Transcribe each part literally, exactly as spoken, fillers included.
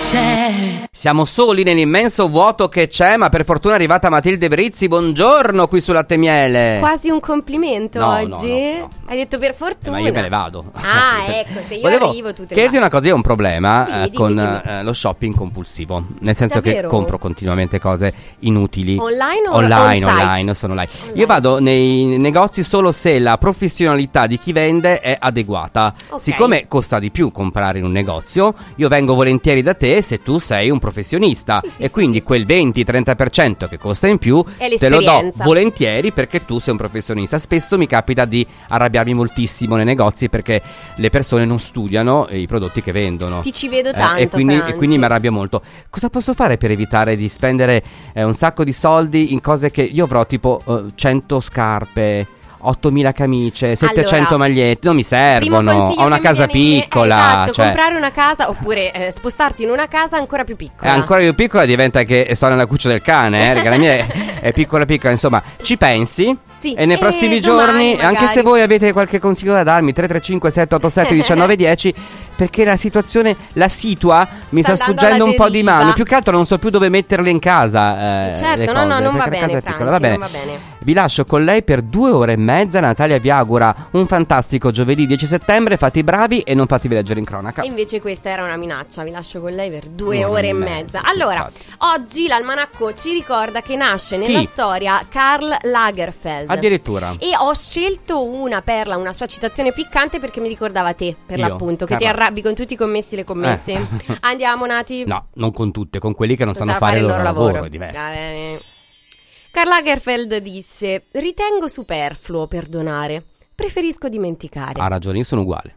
c'è. Siamo soli nell'immenso vuoto che c'è, ma per fortuna è arrivata Matilde Brizzi. Buongiorno qui su Latte e Miele. Quasi un complimento no, oggi. No, no, no. Hai detto per fortuna. Ma io me ne vado. Ah, ecco, se io Volevo arrivo tu te ne chiederti vai. una cosa, io ho un problema Sì, eh, dimmi, con dimmi. Eh, lo shopping compulsivo. Nel senso Davvero? che compro continuamente cose inutili. Online o online, on-site? online, sono online. Online. Io vado nei negozi solo se la professionalità di chi vende è adeguata. Ok. Siccome costa di più comprare in un negozio, io vengo volentieri da te se tu sei un professionista. Sì, sì, e sì, quindi sì. quel venti trenta per cento che costa in più È te lo do l'esperienza. volentieri perché tu sei un professionista. Spesso mi capita di arrabbiarmi moltissimo nei negozi perché le persone non studiano i prodotti che vendono. Ti ci vedo Eh, tanto, e, quindi, e Franci. quindi mi arrabbio molto. Cosa posso fare per evitare di spendere eh, un sacco di soldi in cose che io avrò tipo eh, cento scarpe, ottomila camicie, settecento Allora, magliette, non mi Primo servono. consiglio Ho una che mi casa viene in mente- piccola, eh, esatto, cioè, comprare una casa oppure eh, spostarti in una casa ancora più è piccola. ancora più piccola diventa che sto nella cuccia del cane, eh, perché la mia è, è piccola piccola, insomma, ci pensi? Sì. E nei E prossimi domani giorni, magari. anche se voi avete qualche consiglio da darmi, tre tre cinque sette otto sette uno nove uno zero, perché la situazione, la situa mi sta, Sta andando sfuggendo alla un po' di deriva. mano. Più che altro non so più dove metterle in casa. Eh, Certo, le no, cose, no, non va perché la casa bene, è piccola. Franci, Va bene. non va bene. Vi lascio con lei per due ore e mezza. Natalia vi augura un fantastico giovedì dieci settembre. Fate i bravi e non fatevi leggere in cronaca. E invece questa era una minaccia, vi lascio con lei per due Un'ora ore e e mezza, mezza. sì, Allora, infatti. oggi l'almanacco ci ricorda che nasce nella Chi? storia Karl Lagerfeld. Addirittura. E ho scelto una perla, una sua citazione piccante perché mi ricordava te, per Io? l'appunto, che ti Carla. arrabbi con tutti i commessi e le commesse. Eh. Andiamo, Nati. No, non con tutte, con quelli che non Non sanno sanno fare il loro lavoro, è Va diverso. bene. Karl Lagerfeld disse: ritengo superfluo perdonare, preferisco dimenticare. Ha ragione, io sono uguale.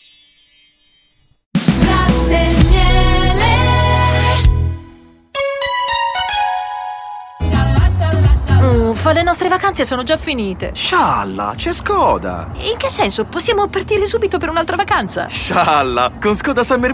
Latte e miele. Uffa, le nostre vacanze sono già finite. Scialla, c'è Skoda. In che senso? Possiamo partire subito per un'altra vacanza? Scialla, con Skoda Summer